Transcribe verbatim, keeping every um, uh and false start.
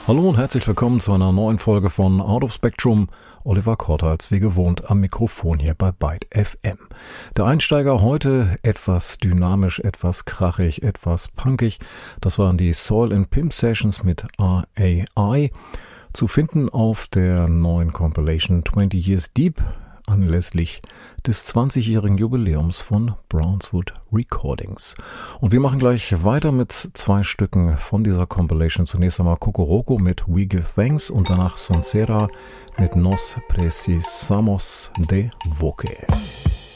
Hallo und herzlich willkommen zu einer neuen Folge von Out of Spectrum. Oliver Korter als wie gewohnt am Mikrofon hier bei Byte F M. Der Einsteiger heute etwas dynamisch, etwas krachig, etwas punkig. Das waren die Soil and Pimp Sessions mit R A I. Zu finden auf der neuen Compilation twenty Years Deep anlässlich des zwanzigjährigen Jubiläums von Brownswood Recordings. Und wir machen gleich weiter mit zwei Stücken von dieser Compilation. Zunächst einmal Kokoroko mit We Give Thanks und danach Sonsera mit Nos Precisamos de Voce.